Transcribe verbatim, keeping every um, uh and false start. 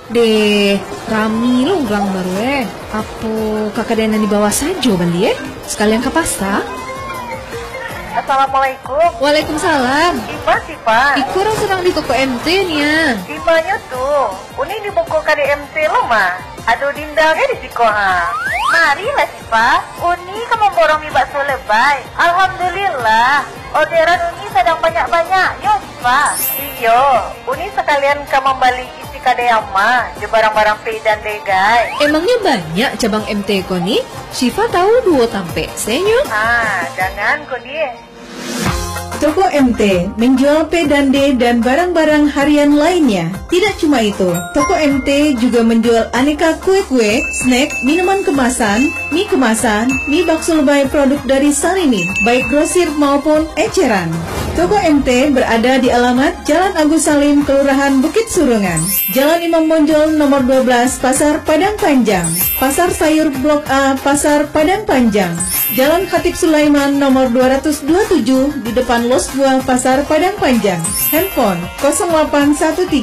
De, rami lo ulang baru eh. Apa kakak dena di bawah saja bandi eh? Sekalian ke pasta. Assalamualaikum. Waalaikumsalam. Ima sih Pak. Iku orang sedang di toko M T nih ya. Imanya tuh, uni di buku K D M T lo mah. Aduh dindangnya di siko ha. Mari lah sih Pak. Uni kamu borong mie bakso lebay. Alhamdulillah. Orderan uni sedang banyak-banyak. Yo Pak. Iyo, uni sekalian kamu beli isi kadeyama di barang-barang pay dan degai. Emangnya banyak cabang M T ko nih? Syifa tahu dua tampe, senyo. Ah, jangan kok dia. Toko M T menjual P dan D dan barang-barang harian lainnya. Tidak cuma itu, toko M T juga menjual aneka kue-kue, snack, minuman kemasan, mie kemasan, mie bakso lebay produk dari Sarini, baik grosir maupun eceran. Toko M T berada di alamat Jalan Agus Salim, Kelurahan Bukit Surungan, Jalan Imam Bonjol nomor dua belas, Pasar Padang Panjang, Pasar Sayur Blok A, Pasar Padang Panjang, Jalan Khatib Sulaiman nomor dua ratus dua puluh tujuh di depan Los Buah, Pasar Padang Panjang. Handphone nol delapan satu tiga